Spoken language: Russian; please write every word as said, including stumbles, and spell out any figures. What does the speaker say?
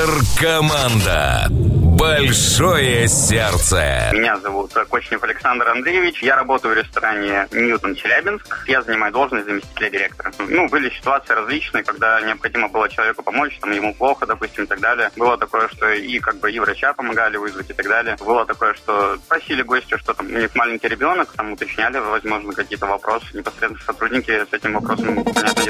Суперкоманда. Большое сердце. Меня зовут Кочнев Александр Андреевич. Я работаю в ресторане «Ньютон» Челябинск. Я занимаю должность заместителя директора. Ну, были ситуации различные, когда необходимо было человеку помочь, там, ему плохо, допустим, и так далее. Было такое, что и как бы и врача помогали вызвать и так далее. Было такое, что просили гостя, что там у них маленький ребенок, там уточняли, возможно, какие-то вопросы. Непосредственно сотрудники с этим вопросом, понятно,